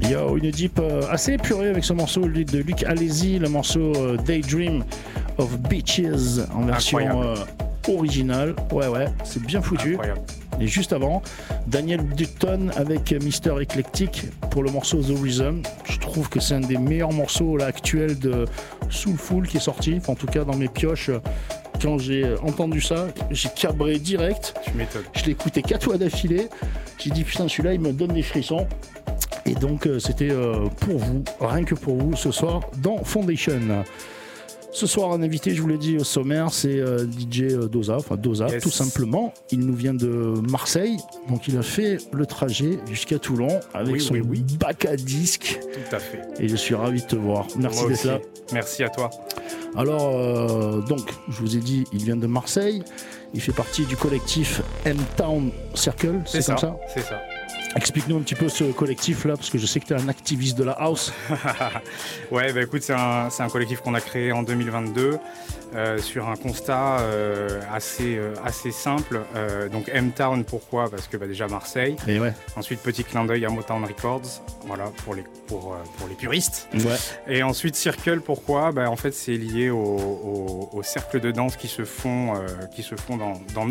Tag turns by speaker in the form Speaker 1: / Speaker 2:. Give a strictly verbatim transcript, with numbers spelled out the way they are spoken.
Speaker 1: Yo, une deep euh, assez épurée avec ce morceau de Luc Alesi, le morceau euh, Daydream of Beaches en version euh, originale. Ouais, ouais, c'est bien foutu.
Speaker 2: Incroyable.
Speaker 1: Et juste avant, Daniel Dutton avec Mister Eclectic pour le morceau The Rhythm. Je trouve que c'est un des meilleurs morceaux là, actuels de Soulful qui est sorti. Enfin, en tout cas, dans mes pioches, quand j'ai entendu ça, j'ai cabré direct.
Speaker 2: Tu m'étonnes.
Speaker 1: Je l'ai écouté quatre fois d'affilée. J'ai dit putain, celui-là, il me donne des frissons. Et donc, euh, c'était euh, pour vous, rien que pour vous, ce soir dans Foundation. Ce soir, un invité, je vous l'ai dit au sommaire, c'est euh, D J Doza, enfin Doza,
Speaker 2: Yes.
Speaker 1: tout simplement. Il nous vient de Marseille, donc il a fait le trajet jusqu'à Toulon avec
Speaker 2: Oui,
Speaker 1: son
Speaker 2: oui, oui.
Speaker 1: bac à disques.
Speaker 2: Tout à fait.
Speaker 1: Et je suis ravi de te voir. Merci
Speaker 2: Moi
Speaker 1: d'être
Speaker 2: aussi.
Speaker 1: là.
Speaker 2: Merci à toi.
Speaker 1: Alors, euh, donc, je vous ai dit, il vient de Marseille. Il fait partie du collectif M-Town Circle, c'est,
Speaker 2: C'est
Speaker 1: comme
Speaker 2: ça.
Speaker 1: ça.
Speaker 2: C'est ça.
Speaker 1: Explique-nous un petit peu ce collectif-là, parce que je sais que tu es un activiste de la house.
Speaker 2: Ouais, bah écoute, c'est un, c'est un collectif qu'on a créé en deux mille vingt-deux euh, sur un constat euh, assez, euh, assez simple. Euh, donc M-Town, pourquoi ? Parce que bah, déjà Marseille.
Speaker 1: Et ouais.
Speaker 2: Ensuite, petit clin d'œil à Motown Records, voilà, pour les, pour, euh, pour les puristes.
Speaker 1: Ouais.
Speaker 2: Et ensuite, Circle, pourquoi ? Bah, en fait, c'est lié au, au, au cercle de danse qui se font, euh, qui se font dans, dans